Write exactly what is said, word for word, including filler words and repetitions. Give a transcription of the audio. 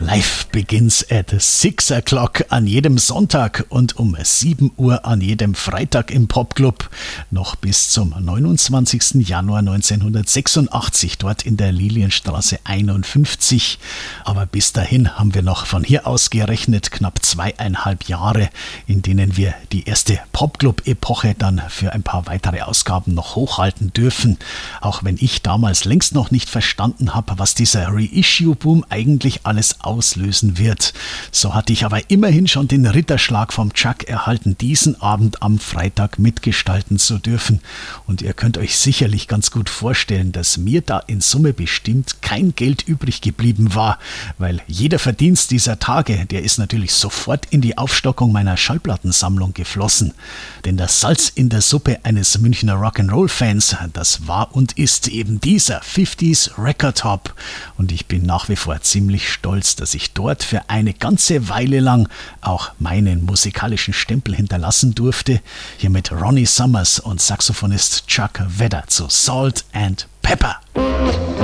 Life begins at six o'clock an jedem Sonntag und um sieben Uhr an jedem Freitag im Popclub. Noch bis zum neunundzwanzigsten Januar neunzehnhundertsechsundachtzig dort in der Lilienstraße einundfünfzig. Aber bis dahin haben wir noch von hier aus gerechnet knapp zweieinhalb Jahre, in denen wir die erste Popclub-Epoche dann für ein paar weitere Ausgaben noch hochhalten dürfen. Auch wenn ich damals längst noch nicht verstanden habe, was dieser Reissue-Boom eigentlich alles auslösen wird. So hatte ich aber immerhin schon den Ritterschlag vom Chuck erhalten, diesen Abend am Freitag mitgestalten zu dürfen. Und ihr könnt euch sicherlich ganz gut vorstellen, dass mir da in Summe bestimmt kein Geld übrig geblieben war, weil jeder Verdienst dieser Tage, der ist natürlich sofort in die Aufstockung meiner Schallplattensammlung geflossen. Denn das Salz in der Suppe eines Münchner Rock'n'Roll-Fans, das war und ist eben dieser fünfziger Record Hop. Und ich bin nach wie vor ziemlich stolz, dass ich dort für eine ganze Weile lang auch meinen musikalischen Stempel hinterlassen durfte. Hier mit Ronnie Summers und Saxophonist Chuck Vedder zu Salt and Pepper.